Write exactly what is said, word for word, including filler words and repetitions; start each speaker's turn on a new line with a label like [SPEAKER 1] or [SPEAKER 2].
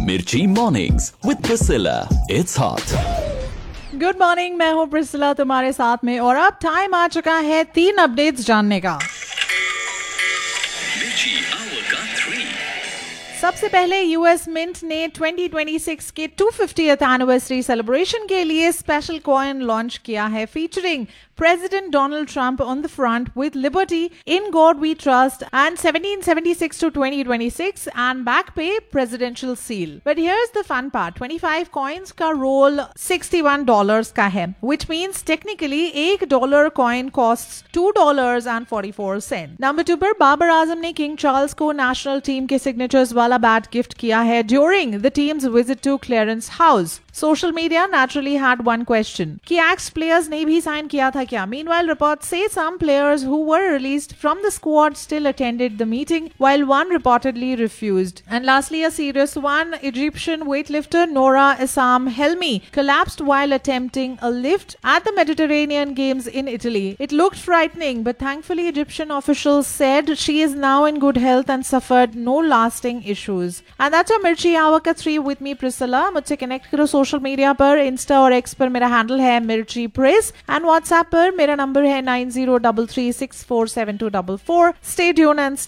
[SPEAKER 1] मिर्ची mornings with Priscilla, it's hot.
[SPEAKER 2] Good morning, मैं हूँ प्रिसिला तुम्हारे साथ में, और अब टाइम आ चुका है तीन अपडेट्स जानने का। सबसे पहले यूएस मिंट ने ट्वेंटी ट्वेंटी सिक्स के टू फिफ्टियथ एनिवर्सरी सेलिब्रेशन के लिए स्पेशल कॉइन लॉन्च किया है, featuring President Donald Trump on the front with Liberty, In God We Trust and seventeen seventy-six to twenty twenty-six and back पे presidential seal. But here's the fun part, twenty-five coins का roll sixty-one dollars का है, which means technically एक dollar coin costs two dollars and forty-four cents. Number two पर बाबर आजम ने King Charles को national team के signatures वाला bat gift किया है during the team's visit to Clarence House. Social media naturally had one question कि ex players ने भी sign किया था क्या? Meanwhile, reports say some players who were released from the squad still attended the meeting, while one reportedly refused. And lastly, a serious one, Egyptian weightlifter Noura Essam Helmi collapsed while attempting a lift at the Mediterranean Games in Italy. It looked frightening, but thankfully Egyptian officials said she is now in good health and suffered no lasting issues. And that's your Mirchi Hour ka three with me, Priscilla. मुझसे connect करो social media पर, Insta और x पर मेरा handle है मिर्ची press, and WhatsApp पर मेरा नंबर है nine zero three three six four seven to four four. Stay tuned and